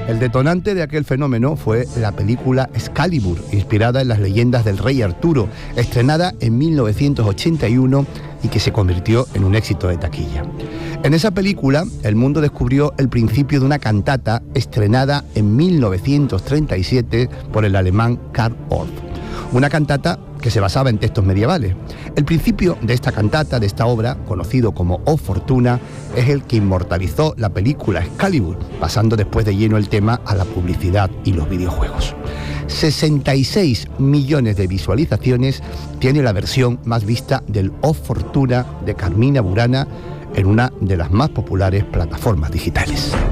El detonante de aquel fenómeno fue la película Excalibur, inspirada en las leyendas del rey Arturo, estrenada en 1981 y que se convirtió en un éxito de taquilla. En esa película, el mundo descubrió el principio de una cantata estrenada en 1937 por el alemán Karl Orff. Una cantata que se basaba en textos medievales. El principio de esta cantata, de esta obra, conocido como O Fortuna, es el que inmortalizó la película Excalibur, pasando después de lleno el tema a la publicidad y los videojuegos. 66 millones de visualizaciones tiene la versión más vista del O Fortuna de Carmina Burana en una de las más populares plataformas digitales.